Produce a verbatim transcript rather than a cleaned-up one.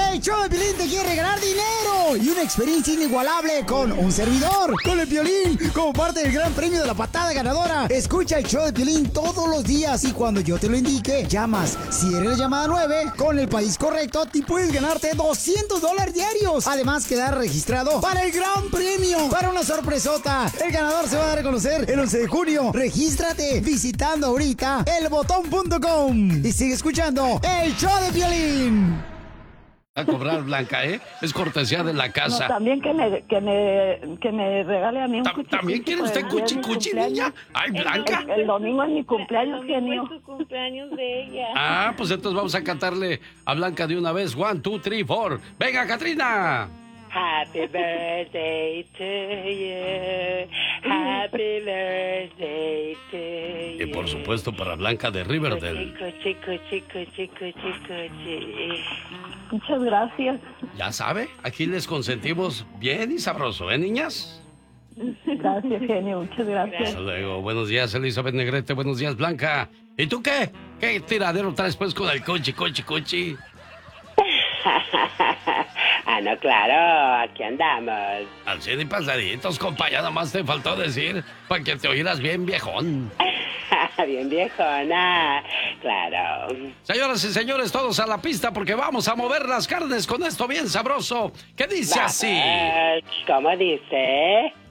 El show de Piolín te quiere regalar dinero y una experiencia inigualable con un servidor, con el Piolín, como parte del gran premio de la patada ganadora. Escucha el show de Piolín todos los días y cuando yo te lo indique, llamas. Si eres la llamada nueve, con el país correcto, te puedes ganarte doscientos dólares diarios. Además, quedar registrado para el gran premio, para una sorpresota. El ganador se va a dar a conocer el once de junio. Regístrate visitando ahorita el botón punto com y sigue escuchando el show de Piolín. A cobrar, Blanca, ¿eh? Es cortesía de la casa. No, también que me, que me, que me regale a mí un cuchicuchi. ¿También quiere usted cuchicuchi, niña? Ay, Blanca. El, el domingo es mi cumpleaños, genio. Es su cumpleaños de ella. Ah, pues entonces vamos a cantarle a Blanca de una vez. One, two, three, four. ¡Venga, Catrina! Happy birthday to you. Happy birthday to you. Y por supuesto para Blanca de Riverdale. Cuchi, cuchi, cuchi, cuchi, cuchi. Muchas gracias. Ya sabe, aquí les consentimos bien y sabroso, ¿eh, niñas? Gracias, genio. Muchas gracias. Hasta luego. Buenos días, Elizabeth Negrete. Buenos días, Blanca. ¿Y tú qué? ¿Qué tiradero traes pues con el cochi, cochi, cochi? Ah, no, claro, aquí andamos. Al cien y pasaditos, compa, ya nada más te faltó decir para que te oyeras bien viejón. Bien viejona, claro. Señoras y señores, todos a la pista porque vamos a mover las carnes con esto bien sabroso. ¿Qué dice así? ¿Cómo dice?